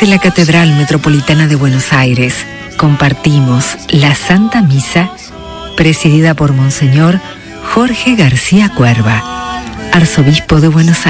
Desde la Catedral Metropolitana de Buenos Aires, compartimos la Santa Misa, presidida por Monseñor Jorge García Cuerva, Arzobispo de Buenos Aires.